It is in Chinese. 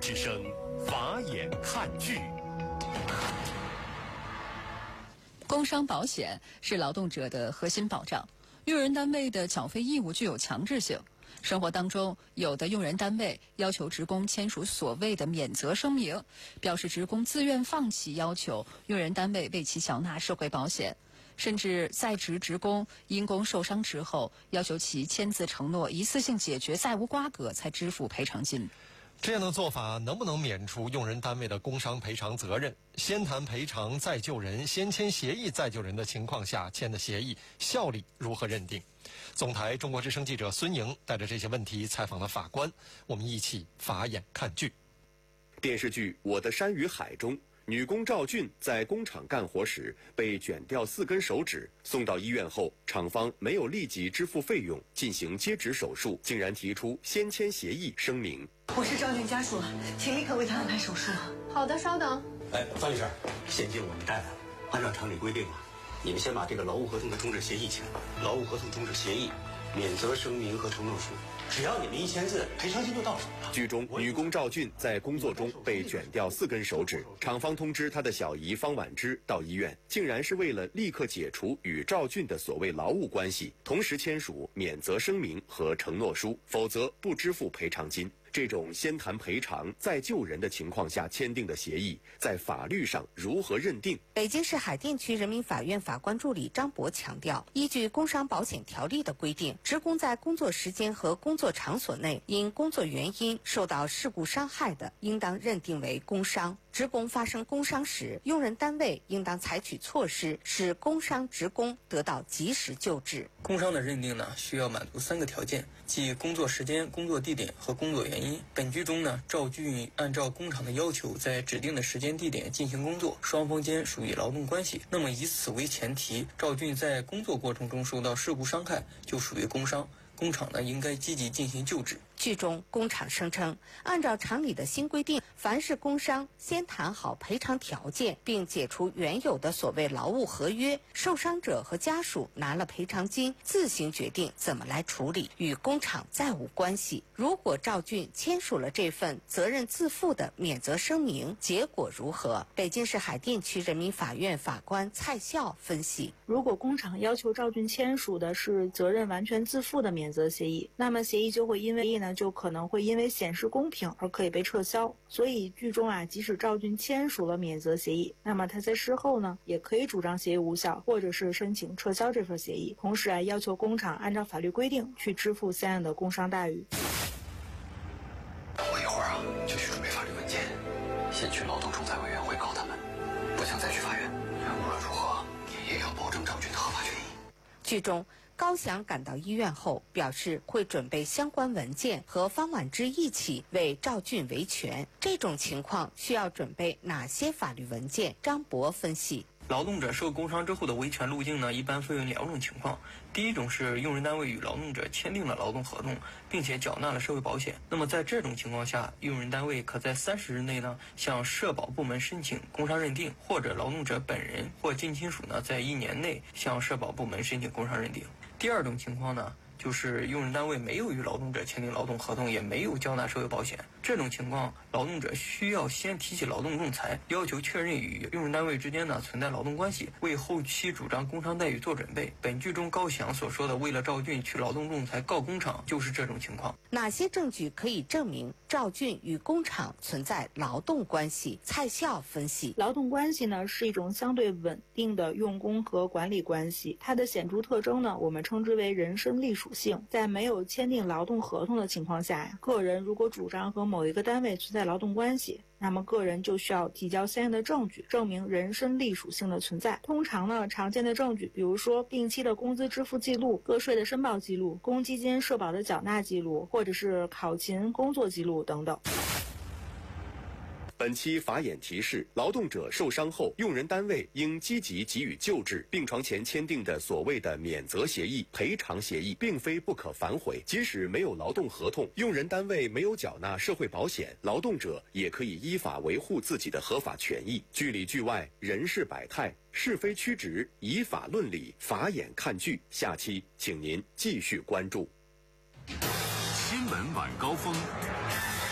之声，法眼看剧。 工伤保险是劳动者的核心保障，用人单位的缴费义务具有强制性。生活当中，有的用人单位要求职工签署所谓的免责声明，表示职工自愿放弃要求用人单位为其缴纳社会保险，甚至在职职工因公受伤之后，要求其签字承诺一次性解决再无瓜葛才支付赔偿金。 这样的做法能不能免除用人单位的工伤赔偿责任？先谈赔偿再救人，先签协议再救人的情况下签的协议效力如何认定？总台中国之声记者孙莹带着这些问题采访了法官，我们一起法眼看剧。 电视剧《我的山与海》中，女工赵俊在工厂干活时被卷掉4根手指，送到医院后，厂方没有立即支付费用进行接指手术，竟然提出先签协议声明。 我是赵俊家属，请立刻为他安排手术。 好的，稍等。 方律师，现金我们带来了，按照常理规定你们先把这个劳务合同的终止协议签，劳务合同终止协议、免责声明和承诺书，只要你们一签字，赔偿金就到手了。 剧中，女工赵俊在工作中被卷掉4根手指，厂方通知她的小姨方婉芝到医院，竟然是为了立刻解除与赵俊的所谓劳务关系，同时签署免责声明和承诺书，否则不支付赔偿金。这种先谈赔偿再救人的情况下签订的协议，在法律上如何认定？ 北京市海淀区人民法院法官助理张博强调，依据工伤保险条例的规定，职工在工作时间和工作场所内因工作原因受到事故伤害的，应当认定为工伤。职工发生工伤时，用人单位应当采取措施，使工伤职工得到及时救治。 工伤的认定呢，需要满足3个条件，即工作时间、工作地点和工作原因。本剧中呢，赵俊按照工厂的要求，在指定的时间地点进行工作，双方间属于劳动关系。那么以此为前提，赵俊在工作过程中受到事故伤害，就属于工伤。工厂呢，应该积极进行救治。 剧中，工厂声称，按照厂里的新规定，凡是工伤，先谈好赔偿条件，并解除原有的所谓劳务合约，受伤者和家属拿了赔偿金，自行决定怎么来处理，与工厂再无关系。如果赵俊签署了这份责任自负的免责声明，结果如何？北京市海淀区人民法院法官蔡笑分析： 如果工厂要求赵俊签署的是责任完全自负的免责协议，那么协议就会因为显示公平而可以被撤销。所以剧中即使赵俊签署了免责协议，那么他在事后呢，也可以主张协议无效，或者是申请撤销这份协议，同时要求工厂按照法律规定去支付相应的工伤待遇。 我一会儿就去准备法律文件，先去劳动仲裁委员会告他们，不想再去法院。无论如何，也要保证赵俊的合法权益。 剧中，高翔赶到医院后表示会准备相关文件，和方婉芝一起为赵俊维权。这种情况需要准备哪些法律文件？张博分析。 劳动者受工伤之后的维权路径呢，一般分为2种情况。第一种是用人单位与劳动者签订了劳动合同，并且缴纳了社会保险。那么在这种情况下，用人单位可在30日内呢，向社保部门申请工伤认定，或者劳动者本人或近亲属呢，在1年内向社保部门申请工伤认定。第二种情况呢，就是用人单位没有与劳动者签订劳动合同，也没有缴纳社会保险。这种情况，劳动者需要先提起劳动仲裁，要求确认与用人单位之间呢存在劳动关系，为后期主张工伤待遇做准备。本剧中高翔所说的为了赵俊去劳动仲裁告工厂，就是这种情况。 哪些证据可以证明赵俊与工厂存在劳动关系？蔡笑分析， 劳动关系呢是一种相对稳定的用工和管理关系，它的显著特征呢，我们称之为人身隶属性。在没有签订劳动合同的情况下，个人如果主张和某一个单位存在劳动关系，那么个人就需要提交相应的证据，证明人身隶属性的存在。通常呢，常见的证据，比如说定期的工资支付记录、个税的申报记录、公积金社保的缴纳记录，或者是考勤工作记录等等。 本期法眼提示：劳动者受伤后，用人单位应积极给予救治。病床前签订的所谓的免责协议、赔偿协议，并非不可反悔。即使没有劳动合同，用人单位没有缴纳社会保险，劳动者也可以依法维护自己的合法权益。剧里剧外，人事百态，是非曲直，以法论理，法眼看剧。下期请您继续关注。 新闻晚高峰。